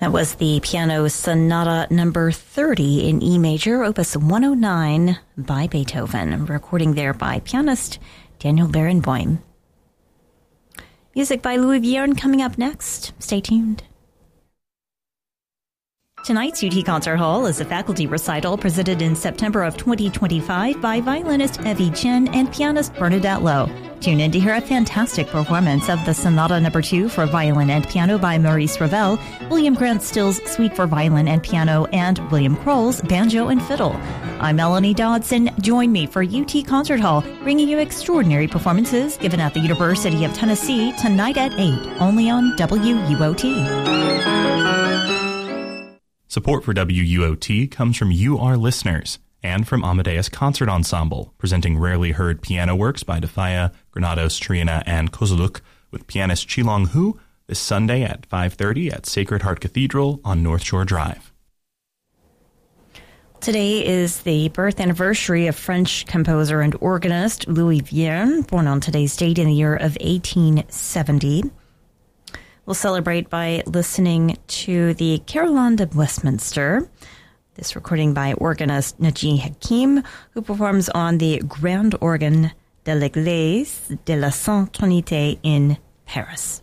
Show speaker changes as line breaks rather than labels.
That was the Piano Sonata number 30 in E major, opus 109 by Beethoven, recording there by pianist Daniel Barenboim. Music by Louis Vierne coming up next. Stay tuned. Tonight's UT Concert Hall is a faculty recital presented in September of 2025 by violinist Evie Chen and pianist Bernadette Lowe. Tune in to hear a fantastic performance of the Sonata No. 2 for violin and piano by Maurice Ravel, William Grant Still's Suite for violin and piano, and William Kroll's banjo and fiddle. I'm Melanie Dodson. Join me for UT Concert Hall, bringing you extraordinary performances given at the University of Tennessee tonight at 8, only on WUOT.
Support for WUOT comes from you, our listeners, and from Amadeus Concert Ensemble, presenting rarely heard piano works by Defaya, Granados, Triana, and Kozuluk with pianist Qilong Hu this Sunday at 5:30 at Sacred Heart Cathedral on North Shore Drive.
Today is the birth anniversary of French composer and organist Louis Vierne, born on today's date in the year of 1870. We'll celebrate by listening to the Caroline de Westminster, this recording by organist Naji Hakim, who performs on the Grand Organ de l'Église de la Sainte Trinité in Paris.